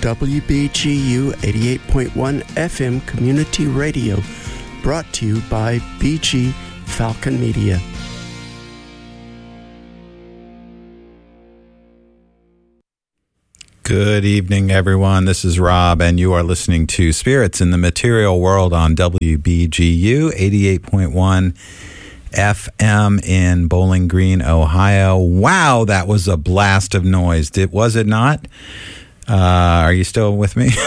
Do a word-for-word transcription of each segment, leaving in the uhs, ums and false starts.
W B G U eighty-eight point one F M Community Radio, brought to you by B G Falcon Media. Good evening, everyone. This is Rob, and you are listening to Spirits in the Material World on W B G U eighty-eight point one F M in Bowling Green, Ohio. Wow, that was a blast of noise. Did, was it not? Uh, are you still with me?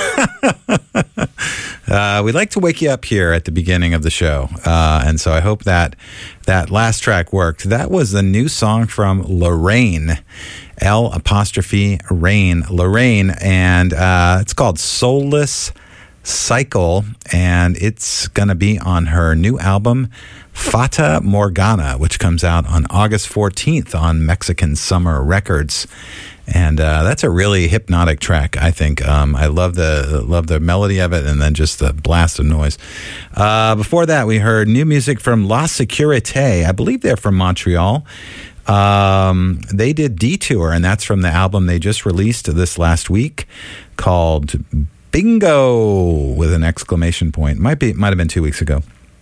uh, we like to wake you up here at the beginning of the show, uh, and so I hope that that last track worked. That was a new song from Lorraine, L apostrophe Rain, Lorraine, and uh, it's called Soulless Cycle, and it's going to be on her new album, Fata Morgana, which comes out on August fourteenth on Mexican Summer Records. And uh, that's a really hypnotic track, I think. Um, I love the love the melody of it, and then just the blast of noise. Uh, before that, we heard new music from La Sécurité. I believe they're from Montreal. Um, they did Detour, and that's from the album they just released this last week called Bingo with an exclamation point. Might be might have been two weeks ago.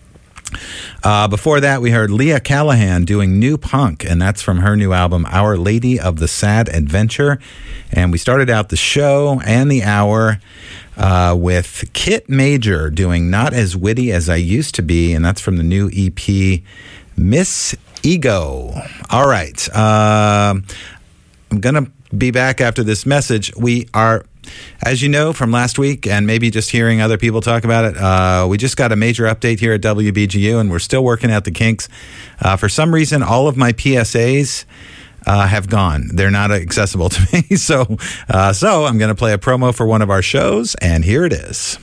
Uh, before that, we heard Leah Callahan doing New Punk, and that's from her new album, Our Lady of the Sad Adventure. And we started out the show and the hour uh, with Kit Major doing Not As Witty As I Used to Be, and that's from the new E P, Miss Ego. All right. Uh, I'm going to be back after this message. We are... As you know from last week, and maybe just hearing other people talk about it, uh, we just got a major update here at W B G U, and we're still working out the kinks. Uh, for some reason, all of my P S As uh, have gone. They're not accessible to me. so, uh, so I'm going to play a promo for one of our shows, and here it is.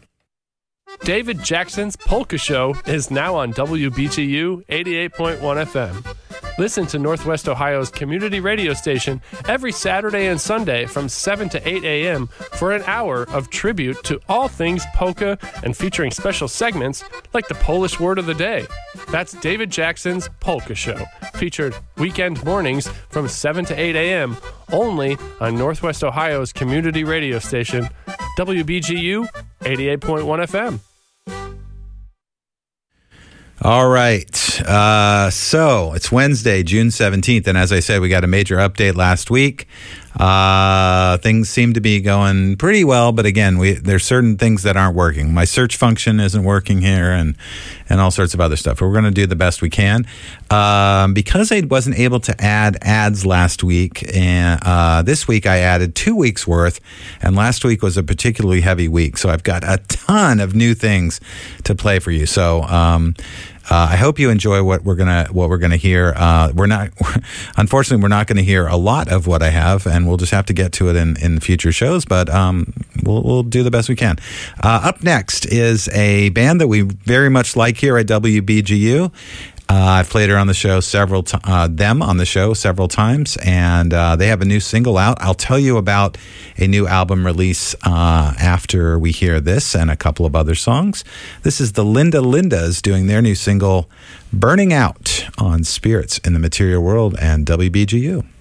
David Jackson's Polka Show is now on W B G U eighty-eight point one F M. Listen to Northwest Ohio's community radio station every Saturday and Sunday from seven to eight a.m. for an hour of tribute to all things polka and featuring special segments like the Polish Word of the Day. That's David Jackson's Polka Show, featured weekend mornings from seven to eight a.m. only on Northwest Ohio's community radio station, W B G U eighty-eight point one F M. All right. Uh, so it's Wednesday, June seventeenth. And as I said, we got a major update last week. Uh, things seem to be going pretty well. But again, we, there's certain things that aren't working. My search function isn't working here and, and all sorts of other stuff. But we're going to do the best we can. Um, because I wasn't able to add ads last week, and uh, this week I added two weeks worth. And last week was a particularly heavy week. So I've got a ton of new things to play for you. So, um, Uh, I hope you enjoy what we're gonna what we're gonna hear. Uh, we're not, unfortunately, we're not going to hear a lot of what I have, and we'll just have to get to it in, in future shows. But um, we'll we'll do the best we can. Uh, up next is a band that we very much like here at W B G U. Uh, I've played her on the show several t- uh, them on the show several times, and uh, they have a new single out. I'll tell you about a new album release uh, after we hear this and a couple of other songs. This is the Linda Lindas doing their new single, Burning Out, on Spirits in the Material World and W B G U.